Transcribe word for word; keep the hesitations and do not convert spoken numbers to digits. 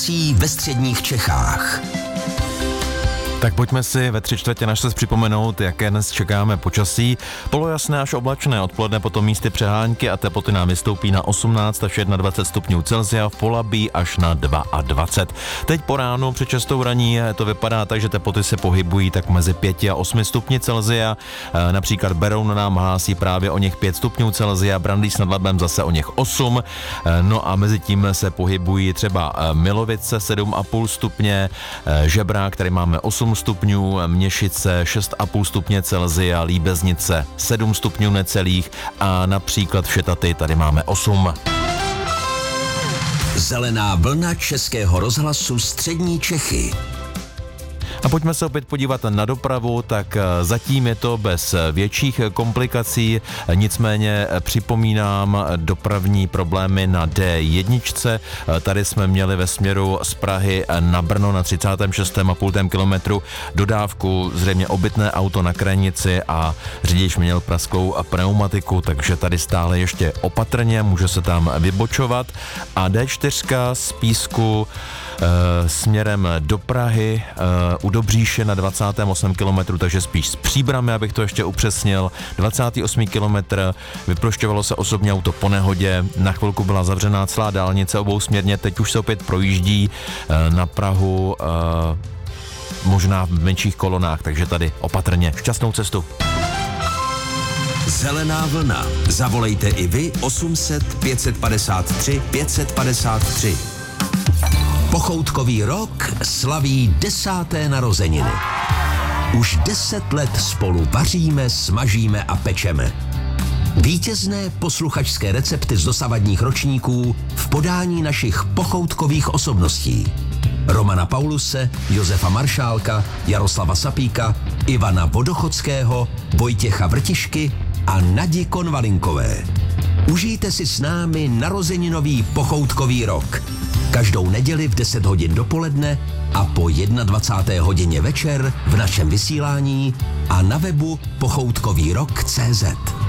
Počasí ve středních Čechách. Tak pojďme si ve tři čtvrtě na šest připomenout, jaké dnes čekáme počasí. Polojasné až oblačné, odpoledne potom místy přehánky a teploty nám vystoupí na osmnáct až dvacet jedna stupňů Celsia, v Polabí až na dvacet dva. Teď po ránu před šestou raní to vypadá tak, že teploty se pohybují tak mezi pěti a osmi stupni Celsia. Například Beroun nám hlásí právě o něch pět stupňů Celsia, Brandýs nad Labem zase o něch osm. No a mezi tím se pohybují třeba Milovice sedm a půl stupně, Žebrák, který máme osm stupňů, Měšice šest a půl stupně Celsia, Líbeznice sedm stupňů necelých a například v Šetaty tady máme osm. Zelená vlna Českého rozhlasu Střední Čechy. A pojďme se opět podívat na dopravu, tak zatím je to bez větších komplikací, nicméně připomínám dopravní problémy na D jedna. Tady jsme měli ve směru z Prahy na Brno na třicátém šestém a půl kilometru dodávku, zřejmě obytné auto na krajnici a řidič měl prasklou pneumatiku, takže tady stále ještě opatrně, může se tam vybočovat. A D čtyři z Písku e, směrem do Prahy e, u Dobříše na dvacátém osmém kilometru, takže spíš s Příbrami, abych to ještě upřesnil. dvacátý osmý kilometr, vyprošťovalo se osobní auto po nehodě, na chvilku byla zavřená celá dálnice obousměrně, teď už se opět projíždí na Prahu, možná v menších kolonách, takže tady opatrně. Šťastnou cestu. Zelená vlna. Zavolejte i vy osm set pět padesát tři pět padesát tři. Pochoutkový rok slaví desáté narozeniny. Už deset let spolu vaříme, smažíme a pečeme. Vítězné posluchačské recepty z dosavadních ročníků v podání našich pochoutkových osobností. Romana Pauluse, Josefa Maršálka, Jaroslava Sapíka, Ivana Vodochodského, Vojtěcha Vrtišky a Nadi Konvalinkové. Užijte si s námi narozeninový pochoutkový rok. Každou neděli v deset hodin dopoledne a po dvacáté jedné hodině večer v našem vysílání a na webu pochoutkový rok tečka cé zet.